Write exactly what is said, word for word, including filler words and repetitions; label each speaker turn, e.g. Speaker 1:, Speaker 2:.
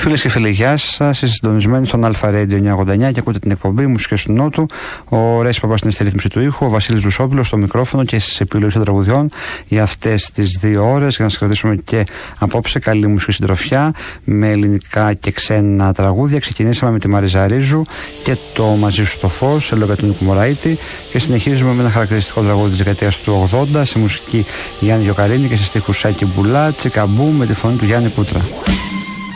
Speaker 1: Φίλες και φίλοι, γεια σας. Είστε συντονισμένοι στον Αλφα Radio εννιακόσια ογδόντα εννιά και ακούτε την εκπομπή Μουσικές του Νότου. Ο Ρέης Παπάς είναι στη ρύθμιση του ήχου, ο Βασίλης Ρουσόπουλος στο μικρόφωνο και στις επιλογές των τραγουδιών για αυτές τις δύο ώρες. Για να σας κρατήσουμε και απόψε καλή μουσική συντροφιά με ελληνικά και ξένα τραγούδια. Ξεκινήσαμε με τη Μαρίζα Ρίζου και το Μαζί σου στο φως, σε λόγια του Νίκου Μωραήτη. Και συνεχίζουμε με ένα χαρακτηριστικό τραγούδι της δεκαετίας του ογδόντα σε μουσική Γιάννη Γιοκαρίνη και σε στίχους Σάκη Μπουλά, Τσικαμπού με τη φωνή του Γιάννη Κούτρα.